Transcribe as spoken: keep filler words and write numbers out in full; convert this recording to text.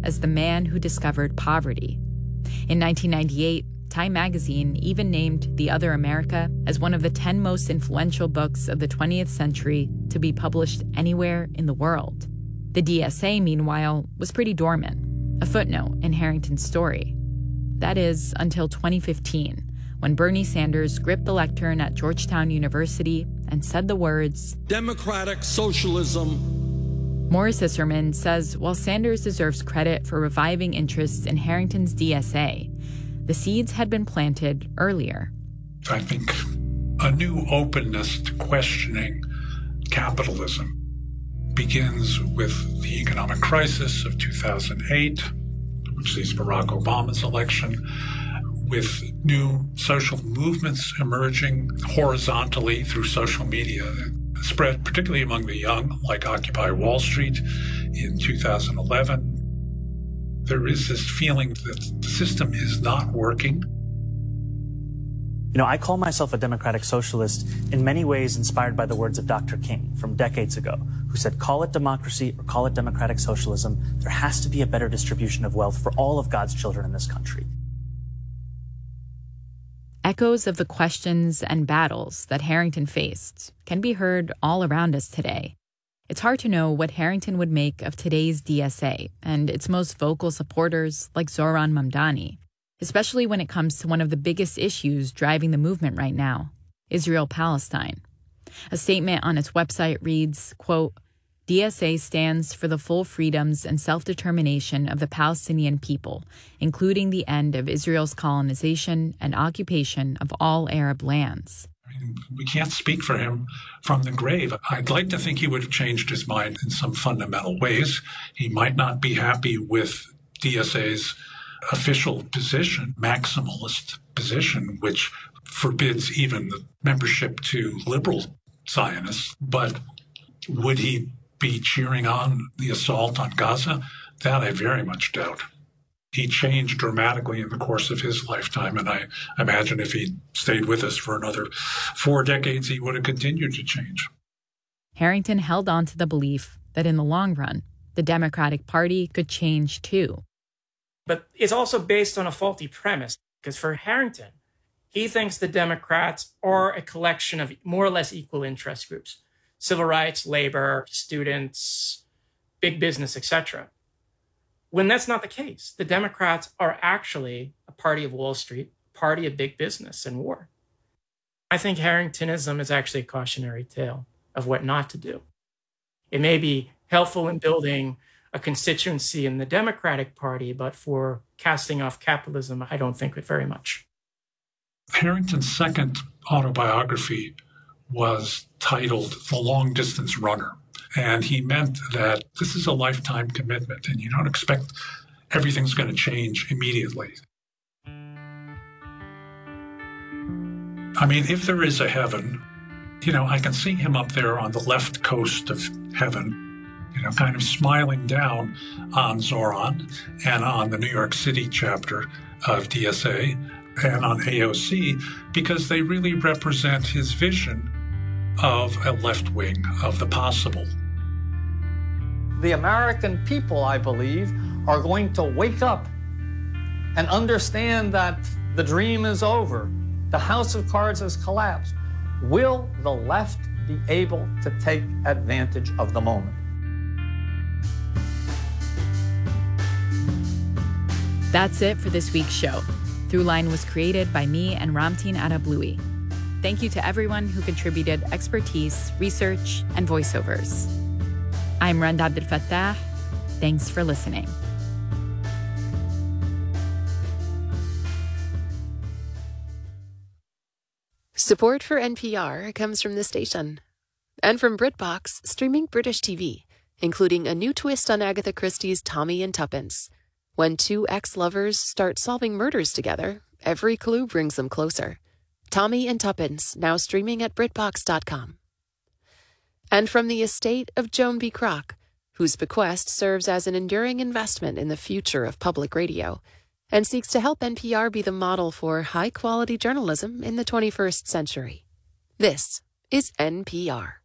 as the man who discovered poverty. In nineteen ninety-eight, Time magazine even named The Other America as one of the ten most influential books of the twentieth century to be published anywhere in the world. The D S A, meanwhile, was pretty dormant, a footnote in Harrington's story. That is, until twenty fifteen, when Bernie Sanders gripped the lectern at Georgetown University and said the words, "Democratic socialism." Morris Isserman says while Sanders deserves credit for reviving interest in Harrington's D S A, the seeds had been planted earlier. I think a new openness to questioning capitalism begins with the economic crisis of two thousand eight, which sees Barack Obama's election, with new social movements emerging horizontally through social media, spread particularly among the young, like Occupy Wall Street in two thousand eleven. There is this feeling that the system is not working. You know, I call myself a democratic socialist in many ways inspired by the words of Doctor King from decades ago, who said, call it democracy or call it democratic socialism, there has to be a better distribution of wealth for all of God's children in this country. Echoes of the questions and battles that Harrington faced can be heard all around us today. It's hard to know what Harrington would make of today's D S A and its most vocal supporters like Zohran Mamdani, especially when it comes to one of the biggest issues driving the movement right now, Israel-Palestine. A statement on its website reads, quote, D S A stands for the full freedoms and self-determination of the Palestinian people, including the end of Israel's colonization and occupation of all Arab lands. I mean, we can't speak for him from the grave. I'd like to think he would have changed his mind in some fundamental ways. He might not be happy with D S A's official position, maximalist position, which forbids even the membership to liberal Zionists. But would he be cheering on the assault on Gaza? That I very much doubt. He changed dramatically in the course of his lifetime, and I imagine if he stayed with us for another four decades, he would have continued to change. Harrington held on to the belief that in the long run, the Democratic Party could change too. But it's also based on a faulty premise, because for Harrington, he thinks the Democrats are a collection of more or less equal interest groups: civil rights, labor, students, big business, et cetera. When that's not the case, the Democrats are actually a party of Wall Street, a party of big business and war. I think Harringtonism is actually a cautionary tale of what not to do. It may be helpful in building a constituency in the Democratic Party, but for casting off capitalism, I don't think it very much. Harrington's second autobiography was titled The Long Distance Runner. And he meant that this is a lifetime commitment, and you don't expect everything's going to change immediately. I mean, if there is a heaven, you know, I can see him up there on the left coast of heaven, you know, kind of smiling down on Zohran and on the New York City chapter of D S A and on A O C, because they really represent his vision of a left wing of the possible. The American people, I believe, are going to wake up and understand that the dream is over. The house of cards has collapsed. Will the left be able to take advantage of the moment? That's it for this week's show. Throughline was created by me and Ramtin Arablouei. Thank you to everyone who contributed expertise, research, and voiceovers. I'm Randa Abdelfattah. Thanks for listening. Support for N P R comes from the station and from BritBox, streaming British T V, including a new twist on Agatha Christie's Tommy and Tuppence. When two ex-lovers start solving murders together, every clue brings them closer. Tommy and Tuppence, now streaming at Britbox dot com. And from the estate of Joan B. Kroc, whose bequest serves as an enduring investment in the future of public radio and seeks to help N P R be the model for high-quality journalism in the twenty-first century. This is N P R.